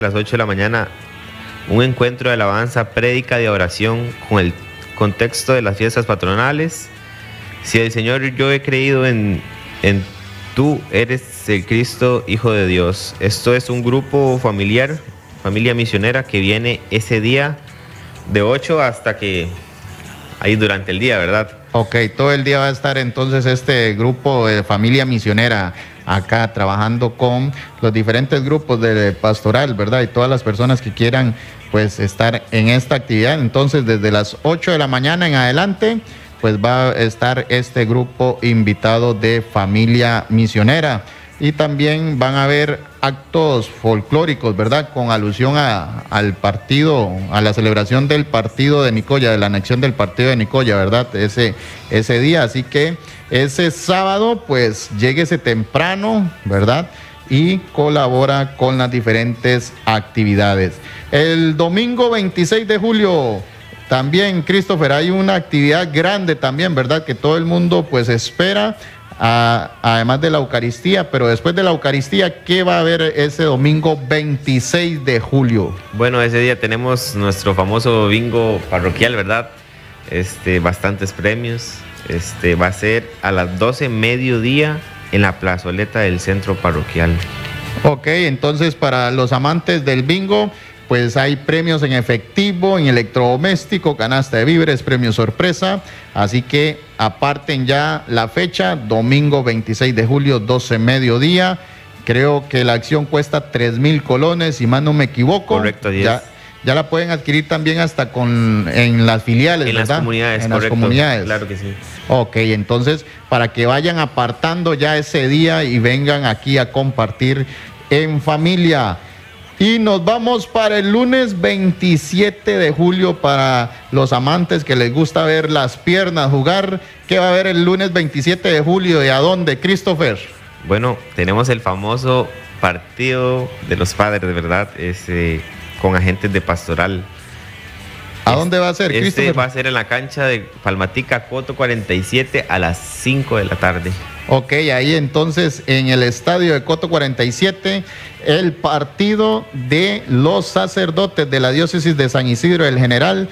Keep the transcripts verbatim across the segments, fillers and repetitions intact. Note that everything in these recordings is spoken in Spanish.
a las ocho de la mañana un encuentro de alabanza, prédica de oración con el contexto de las fiestas patronales. Si el Señor, yo he creído en, en tú eres el Cristo, Hijo de Dios. Esto es un grupo familiar, familia misionera que viene ese día de ocho hasta que ahí durante el día, ¿verdad? Ok, todo el día va a estar entonces este grupo de familia misionera acá trabajando con los diferentes grupos de pastoral, ¿verdad? Y todas las personas que quieran pues estar en esta actividad. Entonces desde las ocho de la mañana en adelante pues va a estar este grupo invitado de familia misionera. Y también van a haber actos folclóricos, ¿verdad? Con alusión a, al partido, a la celebración del partido de Nicoya, de la anexión del partido de Nicoya, ¿verdad? Ese, ese día. Así que ese sábado, pues, lléguese temprano, ¿verdad? Y colabora con las diferentes actividades. El domingo veintiséis de julio, también, Christopher, hay una actividad grande también, ¿verdad? Que todo el mundo, pues, espera. A, además de la Eucaristía, pero después de la Eucaristía, ¿qué va a haber ese domingo veintiséis de julio? Bueno, ese día tenemos nuestro famoso bingo parroquial, ¿verdad? Este, bastantes premios. Este, va a ser a las doce mediodía en la plazoleta del centro parroquial. Ok, entonces para los amantes del bingo, pues hay premios en efectivo, en electrodoméstico, canasta de víveres, premio sorpresa. Así que aparten ya la fecha, domingo veintiséis de julio, doce mediodía. Creo que la acción cuesta tres mil colones, si más no me equivoco. Correcto, diez. Ya, ya la pueden adquirir también hasta con en las filiales, en ¿verdad? las comunidades, en correcto, las comunidades. Claro que sí. Ok, entonces para que vayan apartando ya ese día y vengan aquí a compartir en familia. Y nos vamos para el lunes veintisiete de julio para los amantes que les gusta ver las piernas jugar. ¿Qué va a haber el lunes veintisiete de julio y a dónde, Christopher? Bueno, tenemos el famoso partido de los padres, ¿verdad? Este, con agentes de pastoral. ¿A dónde va a ser, Este Christopher? va a ser en la cancha de Palmatica, Coto cuarenta y siete a las cinco de la tarde. Ok, ahí entonces en el estadio de Coto cuarenta y siete, el partido de los sacerdotes de la diócesis de San Isidro del General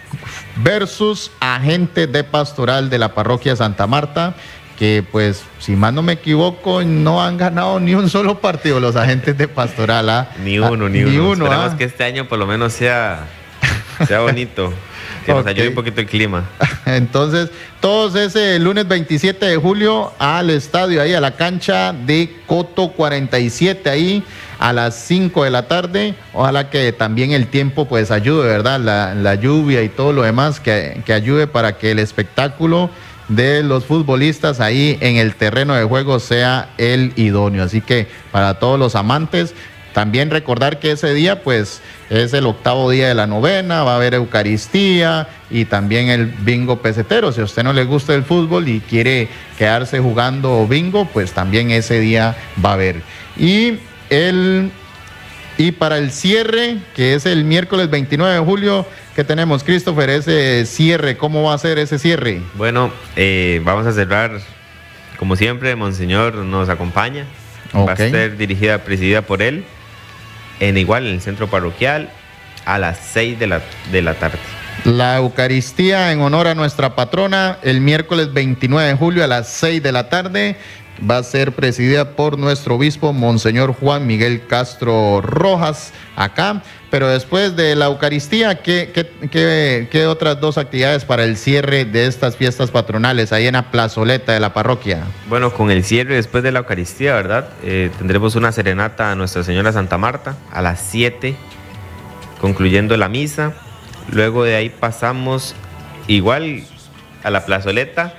versus agentes de pastoral de la parroquia Santa Marta, que pues, si más no me equivoco, no han ganado ni un solo partido los agentes de pastoral. ¿ah? Ni uno, Ah, ni, ni uno. uno. Esperamos ¿ah? que este año por lo menos sea, sea bonito, que nos Okay. ayude un poquito el clima. Entonces, todos ese lunes veintisiete de julio al estadio, ahí a la cancha de Coto cuarenta y siete, ahí a las cinco de la tarde. Ojalá que también el tiempo pues ayude, ¿verdad? La, la lluvia y todo lo demás que, que ayude para que el espectáculo de los futbolistas ahí en el terreno de juego sea el idóneo. Así que para todos los amantes, también recordar que ese día pues es el octavo día de la novena, va a haber Eucaristía y también el bingo pesetero. Si a usted no le gusta el fútbol y quiere quedarse jugando bingo, pues también ese día va a haber. Y, el, y para el cierre, que es el miércoles veintinueve de julio, ¿qué tenemos, Christopher? Ese cierre, ¿cómo va a ser ese cierre? Bueno, eh, vamos a cerrar, como siempre, Monseñor nos acompaña. Okay. Va a ser dirigida, presidida por él, en igual en el centro parroquial, a las seis de la, de la tarde. La Eucaristía en honor a nuestra patrona, el miércoles veintinueve de julio a las seis de la tarde, va a ser presidida por nuestro obispo, Monseñor Juan Miguel Castro Rojas, acá. Pero después de la Eucaristía, ¿qué, qué, qué, qué otras dos actividades para el cierre de estas fiestas patronales ahí en la plazoleta de la parroquia? Bueno, con el cierre después de la Eucaristía, ¿verdad? Eh, tendremos una serenata a Nuestra Señora Santa Marta a las siete, concluyendo la misa. Luego de ahí pasamos igual a la plazoleta,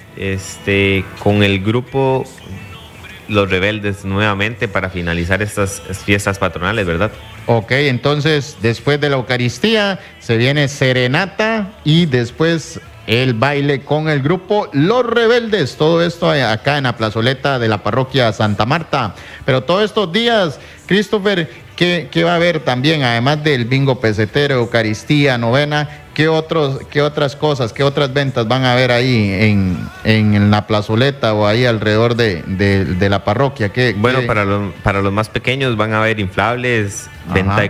este, con el grupo Los Rebeldes nuevamente para finalizar estas fiestas patronales, ¿verdad? Ok, entonces después de la Eucaristía se viene serenata y después el baile con el grupo Los Rebeldes. Todo esto acá en la plazoleta de la parroquia Santa Marta. Pero todos estos días, Christopher, ¿qué, qué va a haber también? Además del bingo pesetero, Eucaristía, novena, ¿qué, otros, ¿qué otras cosas, qué otras ventas van a haber ahí en, en la plazoleta o ahí alrededor de, de, de la parroquia? ¿Qué, Bueno, qué? para los, para los más pequeños van a haber inflables, Ajá. venta de